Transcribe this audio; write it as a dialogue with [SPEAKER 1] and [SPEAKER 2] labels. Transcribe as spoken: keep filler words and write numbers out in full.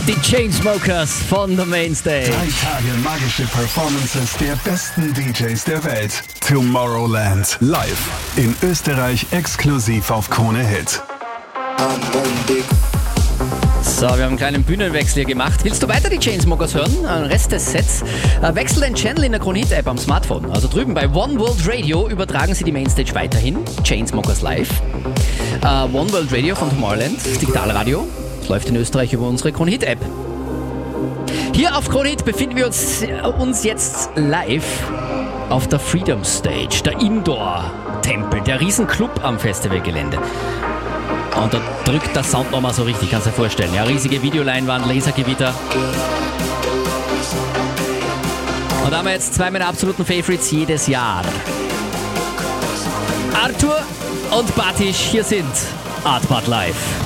[SPEAKER 1] Die Chainsmokers von der Mainstage.
[SPEAKER 2] Drei Tage magische Performances der besten D Js der Welt. Tomorrowland live in Österreich exklusiv auf Krone Hit.
[SPEAKER 1] So, wir haben einen kleinen Bühnenwechsel hier gemacht. Willst du weiter die Chainsmokers hören? Den Rest des Sets. Äh, wechsel den Channel in der Krone Hit App am Smartphone. Also drüben bei One World Radio übertragen sie die Mainstage weiterhin. Chainsmokers live. Äh, One World Radio von Tomorrowland, Digitalradio. Das läuft in Österreich über unsere Krone Hit App. Hier auf Krone Hit befinden wir uns, uns jetzt live auf der Freedom Stage, der Indoor-Tempel, der Riesenclub am Festivalgelände. Und da drückt der Sound nochmal so richtig, kannst du dir vorstellen. Ja, riesige Videoleinwand, Lasergewitter. Und da haben wir jetzt zwei meiner absoluten Favorites jedes Jahr. Arthur und Batisch, hier sind Artbad Live.